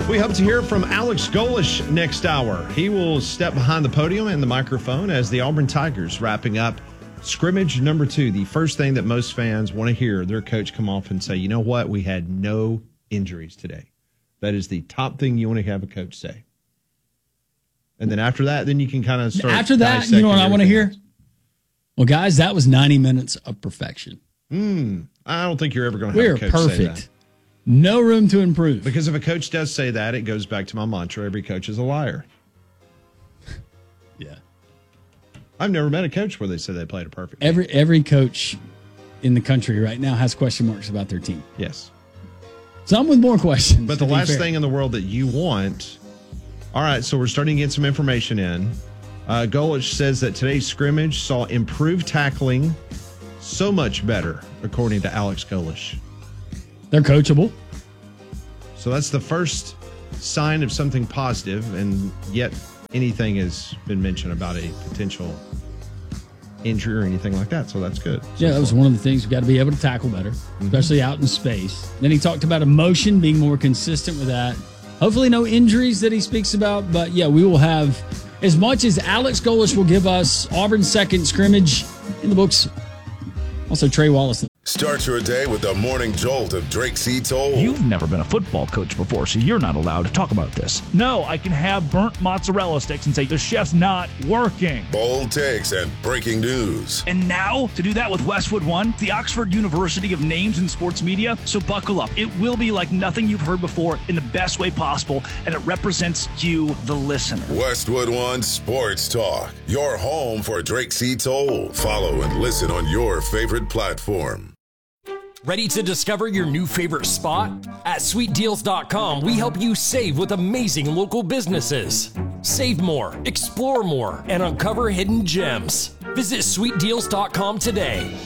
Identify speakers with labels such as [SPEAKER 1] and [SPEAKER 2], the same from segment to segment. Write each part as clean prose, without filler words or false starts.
[SPEAKER 1] We hope to hear from Alex Golesh next hour. He will step behind the podium and the microphone as the Auburn Tigers wrapping up scrimmage number 2. The first thing that most fans want to hear their coach come off and say, you know what, we had no injuries today. That is the top thing you want to have a coach say. And then after that, then you can kind of start.
[SPEAKER 2] After that, you know what I want to hear? Well, guys, that was 90 minutes of perfection.
[SPEAKER 1] I don't think you're ever going to have a coach
[SPEAKER 2] perfect.
[SPEAKER 1] say that.
[SPEAKER 2] No room to improve.
[SPEAKER 1] Because if a coach does say that, it goes back to my mantra, every coach is a liar.
[SPEAKER 2] Yeah.
[SPEAKER 1] I've never met a coach where they say they played a perfect
[SPEAKER 2] game. Every coach in the country right now has question marks about their team.
[SPEAKER 1] Yes.
[SPEAKER 2] Some with more questions.
[SPEAKER 1] But the last thing in the world that you want... All right, so we're starting to get some information in. Golesh says that today's scrimmage saw improved tackling so much better, according to Alex Golesh.
[SPEAKER 2] They're coachable.
[SPEAKER 1] So that's the first sign of something positive, and yet anything has been mentioned about a potential injury or anything like that, so that's good.
[SPEAKER 2] Yeah, that was one of the things. We've got to be able to tackle better, especially out in space. Then he talked about emotion, being more consistent with that. Hopefully no injuries that he speaks about, but yeah, we will have as much as Alex Golesh will give us Auburn's second scrimmage in the books. Also, Trey Wallace.
[SPEAKER 3] Start your day with the morning jolt of Drake C. Toll.
[SPEAKER 4] You've never been a football coach before, so you're not allowed to talk about this. No, I can have burnt mozzarella sticks and say the chef's not working.
[SPEAKER 3] Bold takes and breaking news.
[SPEAKER 4] And now, to do that with Westwood One, the Oxford University of names in sports media. So buckle up. It will be like nothing you've heard before in the best way possible, and it represents you, the listener.
[SPEAKER 3] Westwood One Sports Talk, your home for Drake C. Toll. Follow and listen on your favorite platform.
[SPEAKER 5] Ready to discover your new favorite spot? At sweetdeals.com, we help you save with amazing local businesses. Save more, explore more, and uncover hidden gems. Visit sweetdeals.com today.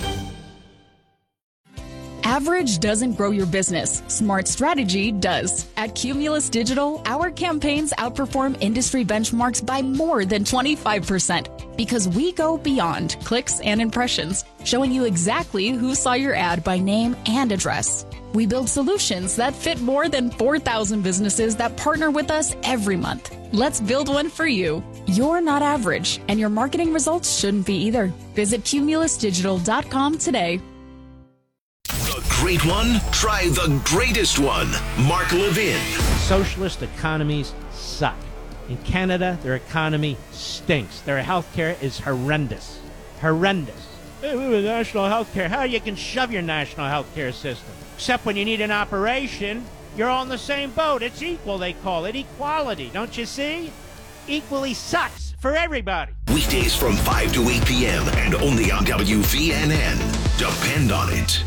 [SPEAKER 6] Average doesn't grow your business. Smart strategy does. At Cumulus Digital, our campaigns outperform industry benchmarks by more than 25% because we go beyond clicks and impressions, showing you exactly who saw your ad by name and address. We build solutions that fit more than 4,000 businesses that partner with us every month. Let's build one for you. You're not average, and your marketing results shouldn't be either. Visit cumulusdigital.com today.
[SPEAKER 7] Great one? Try the greatest one. Mark Levin.
[SPEAKER 8] Socialist economies suck. In Canada, their economy stinks. Their healthcare is horrendous. Horrendous. Hey, we have national healthcare. How you can shove your national healthcare system? Except when you need an operation, you're all in the same boat. It's equal, they call it. Equality, don't you see? Equally sucks for everybody.
[SPEAKER 7] Weekdays from 5 to 8 p.m. and only on WVNN. Depend on it.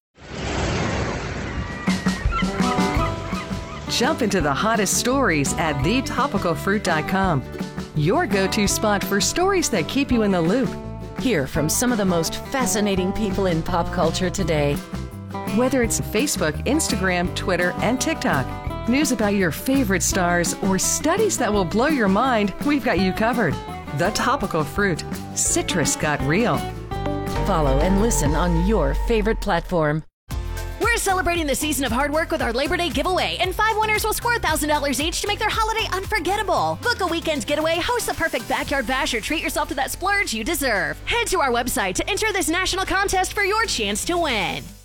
[SPEAKER 9] Jump into the hottest stories at thetopicalfruit.com. Your go-to spot for stories that keep you in the loop.
[SPEAKER 10] Hear from some of the most fascinating people in pop culture today.
[SPEAKER 9] Whether it's Facebook, Instagram, Twitter, and TikTok, news about your favorite stars, or studies that will blow your mind, we've got you covered. The Topical Fruit. Citrus got real.
[SPEAKER 10] Follow and listen on your favorite platform.
[SPEAKER 11] We're celebrating the season of hard work with our Labor Day giveaway, and 5 winners will score $1,000 each to make their holiday unforgettable. Book a weekend getaway, host the perfect backyard bash, or treat yourself to that splurge you deserve. Head to our website to enter this national contest for your chance to win.